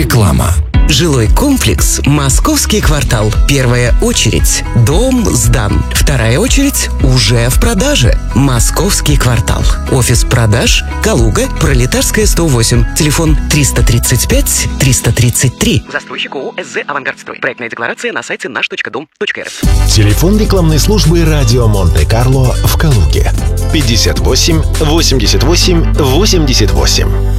Реклама. Жилой комплекс «Московский квартал». Первая очередь. Дом сдан. Вторая очередь уже в продаже. «Московский квартал». Офис продаж Калуга, Пролетарская, 108. Телефон 335 333. Застройщик ООО СЗ «Авангардстрой». Проектная декларация на сайте наш.дом.рф. Телефон рекламной службы «Радио Монте-Карло» в Калуге. 58 88 88.